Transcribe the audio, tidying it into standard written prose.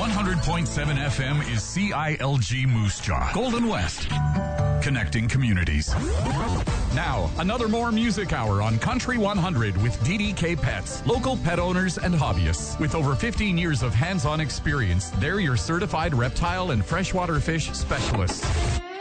100.7 FM is CILG Moose Jaw, Golden West, connecting communities. Now, another more music hour on Country 100 with DDK Pets, local pet owners and hobbyists. With over 15 years of hands-on experience, they're your certified reptile and freshwater fish specialists.